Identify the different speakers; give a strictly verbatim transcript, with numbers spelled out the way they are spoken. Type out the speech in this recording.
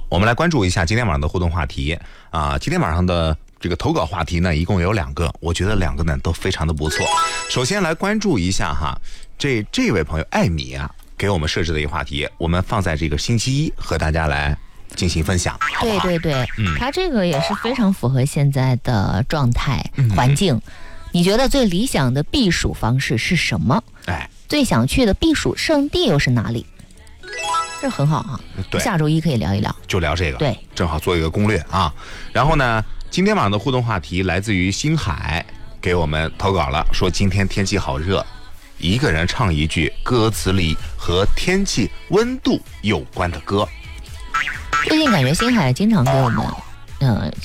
Speaker 1: 我们来关注一下今天晚上的互动话题啊。今天晚上的这个投稿话题呢，一共有两个，我觉得两个呢都非常的不错。首先来关注一下哈，这这位朋友艾米啊，给我们设置的一个话题，我们放在这个星期一和大家来进行分享。好不好？
Speaker 2: 对对对，
Speaker 1: 嗯，
Speaker 2: 它这个也是非常符合现在的状态、
Speaker 1: 嗯、
Speaker 2: 环境。你觉得最理想的避暑方式是什么？
Speaker 1: 哎，
Speaker 2: 最想去的避暑胜地又是哪里？这很好啊，
Speaker 1: 对，
Speaker 2: 下周一可以聊一聊，
Speaker 1: 就聊这个，
Speaker 2: 对，
Speaker 1: 正好做一个攻略啊。然后呢，今天晚上的互动话题来自于星海给我们投稿了，说今天天气好热，一个人唱一句歌词里和天气温度有关的歌。
Speaker 2: 最近感觉星海经常给我们，嗯、呃。